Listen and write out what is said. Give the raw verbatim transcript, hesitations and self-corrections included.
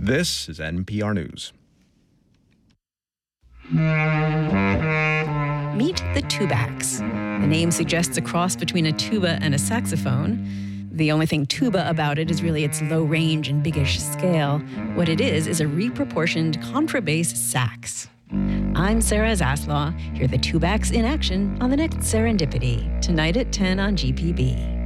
This is N P R News. Meet the tubax. The name suggests a cross between a tuba and a saxophone. The only thing tuba about it is really its low range and biggish scale. What it is is a reproportioned contrabass sax. I'm Sarah Zaslaw. Hear the tubax in action on the next Serendipity, tonight at ten on G P B.